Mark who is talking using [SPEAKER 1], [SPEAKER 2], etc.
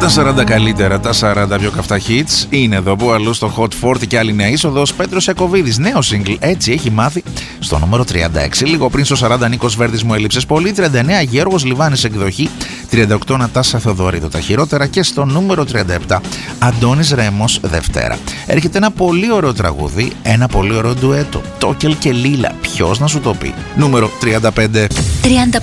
[SPEAKER 1] Τα 40 καλύτερα, τα 40 πιο καυτά hits είναι εδώ που αλλού στο Hot 40 και άλλη νέα είσοδος. Πέτρος Ιακωβίδης, νέο single, έτσι έχει μάθει στο νούμερο 36. Λίγο πριν στο 40 Νίκος Βέρδης, μου έλειψες πολύ. 39 Γιώργος Λιβάνης, εκδοχή. 38 Νατάσα Θεοδωρίδου, τα χειρότερα. Και στο νούμερο 37 Αντώνης Ρέμος, Δευτέρα. Έρχεται ένα πολύ ωραίο τραγούδι, ένα πολύ ωραίο ντουέτο. Τόκελ και Λίλα, ποιος να σου το πει. Νούμερο 35.